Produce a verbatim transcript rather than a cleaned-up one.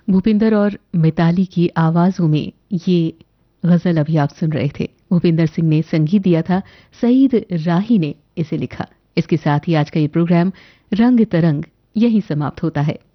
भूपिंदर और मिताली की आवाजों में ये गजल अभी आप सुन रहे थे। भूपिंदर सिंह ने संगीत दिया था, सईद राही ने इसे लिखा। इसके साथ ही आज का ये प्रोग्राम रंग तरंग यही समाप्त होता है।